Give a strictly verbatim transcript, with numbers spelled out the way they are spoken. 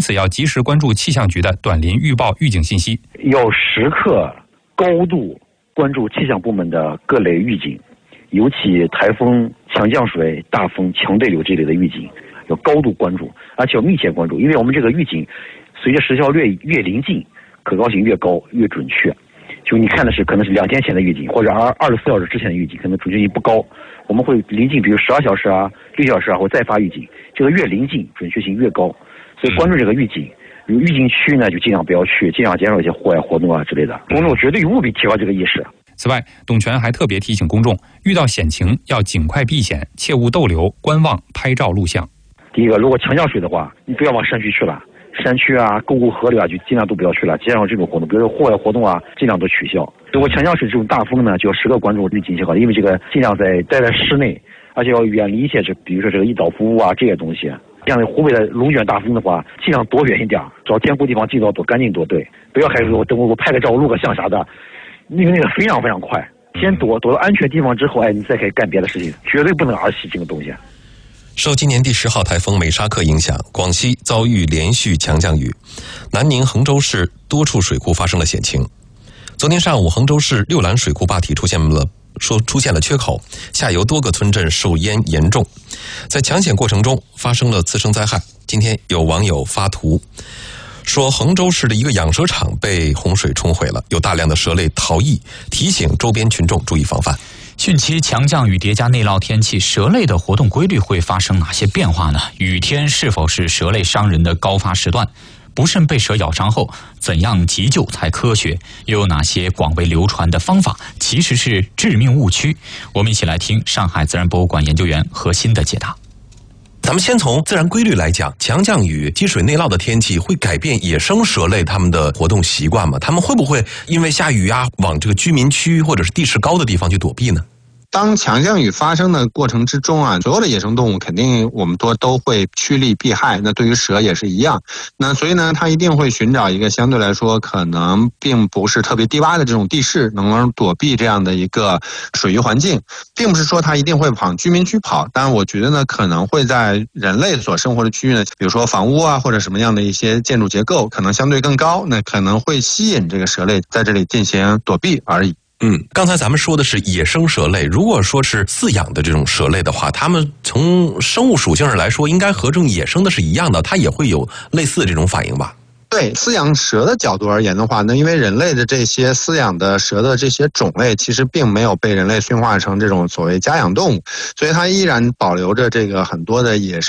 此要及时关注气象局的短临预报预警信息， 要时刻高度关注气象部门的各类预警，尤其台风、强降水、大风、强对流这类的预警要高度关注，而且要密切关注，因为我们这个预警随着时效越越临近，可靠性越高越准确。就你看的是可能是两天前的预警，或者二二十四小时之前的预警，可能准确性不高。我们会临近，比如十二小时啊、六小时啊，或再发预警，这个越临近准确性越高。所以关注这个预警，有预警区呢就尽量不要去，尽量减少一些户外活动啊之类的。公众绝对务必提高这个意识。 此外，董全还特别提醒公众，遇到险情要尽快避险，切勿逗留、观望、拍照录像。 第一个，如果强降水的话，你不要往山区去了。山区啊、沟沟河流啊，就尽量都不要去了。减少这种活动，比如说户外活动啊，尽量都取消。如果强降水这种大风呢，就要时刻关注预警信号，因为这个尽量在待在室内，而且要远离一些这，比如说这个易倒伏物啊这些东西。像湖北的龙卷大风的话，尽量躲远一点，找坚固地方尽早躲，赶紧躲。对，不要还说等我我拍个照、录个像啥的，因为那个非常非常快。先躲躲到安全地方之后，哎，你再可以干别的事情，绝对不能儿戏这个东西。 受今年第十号台风美沙克影响，广西遭遇连续强降雨，南宁、衡州市多处水库发生了险情。昨天上午，衡州市六兰水库坝体出现了说出现了缺口，下游多个村镇受淹严重。在抢险过程中发生了次生灾害。今天有网友发图说，衡州市的一个养蛇场被洪水冲毁了，有大量的蛇类逃逸，提醒周边群众注意防范。 汛期强降雨叠加内涝天气，蛇类的活动规律会发生哪些变化呢？雨天是否是蛇类伤人的高发时段？不慎被蛇咬伤后，怎样急救才科学？又有哪些广为流传的方法其实是致命误区？我们一起来听上海自然博物馆研究员何鑫的解答。 咱们先从自然规律来讲，强降雨、积水内涝的天气会改变野生蛇类它们的活动习惯吗？它们会不会因为下雨啊，往这个居民区或者是地势高的地方去躲避呢？ 当强降雨发生的过程之中啊，所有的野生动物肯定我们多都会趋利避害，那对于蛇也是一样。那所以呢，它一定会寻找一个相对来说可能并不是特别低洼的这种地势，能躲避这样的一个水域环境，并不是说它一定会往居民区跑。但我觉得呢，可能会在人类所生活的区域呢，比如说房屋啊或者什么样的一些建筑结构可能相对更高，那可能会吸引这个蛇类在这里进行躲避而已。 嗯，刚才咱们说的是野生蛇类，如果说是饲养的这种蛇类的话，它们从生物属性上来说，应该和这种野生的是一样的，它也会有类似的这种反应吧？ 对，饲养蛇的角度而言的话呢，因为人类的这些饲养的蛇的这些种类，其实并没有被人类驯化成这种所谓家养动物，所以它依然保留着这个很多的野生